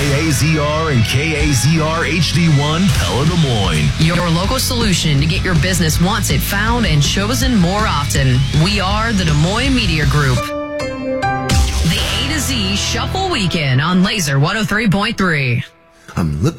KAZR and KAZR HD1 Pella Des Moines. Your local solution to get your business wants it found and chosen more often. We are the Des Moines Media Group. The A to Z Shuffle Weekend on Laser 103.3. I'm looking